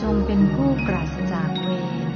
จงเป็นผู้ปราศจากเวร